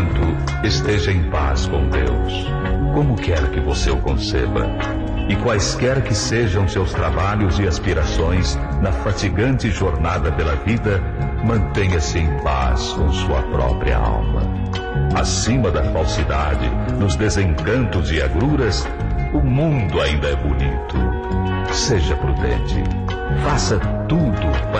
entanto, esteja em paz com Deus, como quer que você o conceba. E quaisquer que sejam seus trabalhos e aspirações na fatigante jornada pela vida, mantenha-se em paz com sua própria alma. Acima da falsidade, dos desencantos e agruras, o mundo ainda é bonito. Seja prudente. Faça tudo para